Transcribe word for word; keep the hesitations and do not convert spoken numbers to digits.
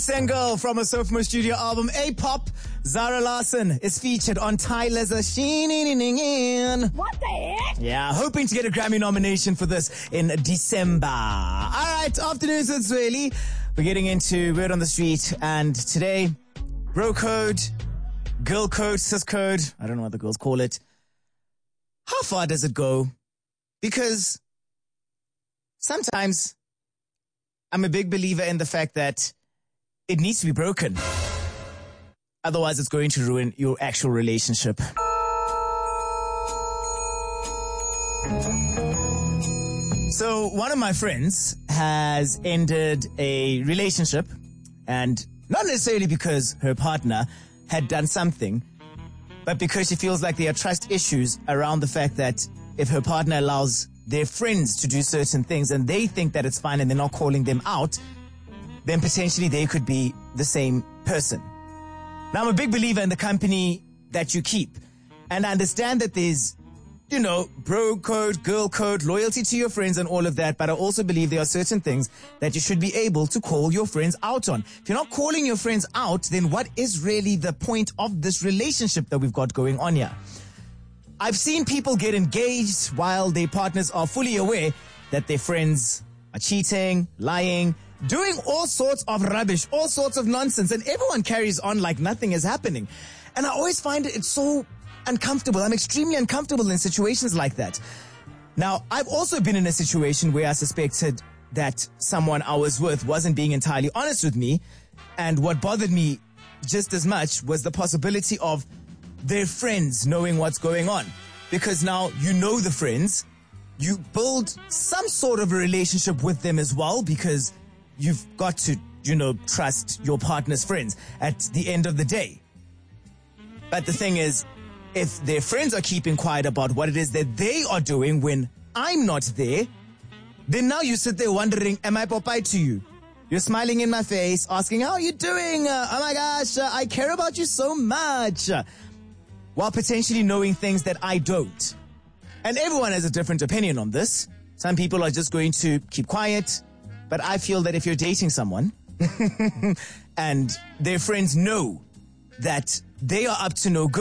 Single from a sophomore studio album, A-Pop, Zara Larsson is featured on Tyler's Sheening. What the heck? Yeah, hoping to get a Grammy nomination for this in December. All right, afternoon, Swahili. We're getting into Word on the Street, and today, bro code, girl code, sis code, I don't know what the girls call it. How far does it go? Because sometimes I'm a big believer in the fact that it needs to be broken. Otherwise, it's going to ruin your actual relationship. So, one of my friends has ended a relationship, and not necessarily because her partner had done something, but because she feels like there are trust issues around the fact that if her partner allows their friends to do certain things and they think that it's fine and they're not calling them out, then potentially they could be the same person. Now, I'm a big believer in the company that you keep. And I understand that there's, you know, bro code, girl code, loyalty to your friends and all of that. But I also believe there are certain things that you should be able to call your friends out on. If you're not calling your friends out, then what is really the point of this relationship that we've got going on here? I've seen people get engaged while their partners are fully aware that their friends are cheating, lying, doing all sorts of rubbish, all sorts of nonsense, and everyone carries on like nothing is happening. And I always find it, it's so uncomfortable. I'm extremely uncomfortable in situations like that. Now, I've also been in a situation where I suspected that someone I was with wasn't being entirely honest with me, and what bothered me just as much was the possibility of their friends knowing what's going on. Because now you know the friends, you build some sort of a relationship with them as well, because you've got to, you know, trust your partner's friends at the end of the day. But the thing is, if their friends are keeping quiet about what it is that they are doing when I'm not there, then now you sit there wondering, am I Popeye to you? You're smiling in my face, asking, how are you doing? Uh, oh my gosh, uh, I care about you so much. Uh, while potentially knowing things that I don't. And everyone has a different opinion on this. Some people are just going to keep quiet. But I feel that if you're dating someone and their friends know that they are up to no good,